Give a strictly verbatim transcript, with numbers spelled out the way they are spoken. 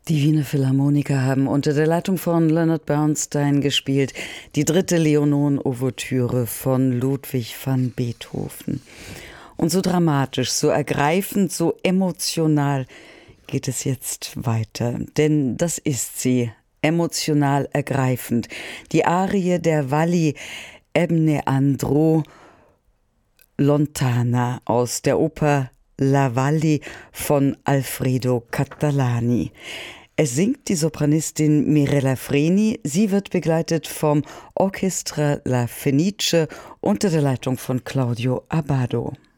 Die Wiener Philharmoniker haben unter der Leitung von Leonard Bernstein gespielt, die dritte Leonon-Ouvertüre von Ludwig van Beethoven. Und so dramatisch, so ergreifend, so emotional geht es jetzt weiter. Denn das ist sie, emotional ergreifend. Die Arie der Valli Ebne Andro Lontana aus der Oper La Valli von Alfredo Catalani. Es singt die Sopranistin Mirella Freni. Sie wird begleitet vom Orchestra La Fenice unter der Leitung von Claudio Abbado.